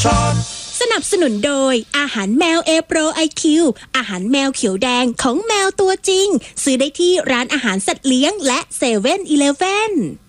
ช็อตสนับสนุนโดยอาหารแมว A Pro IQ อาหารแมวเขียวแดงของแมวตัวจริงซื้อได้ที่ร้านอาหารสัตว์เลี้ยงและ7-Eleven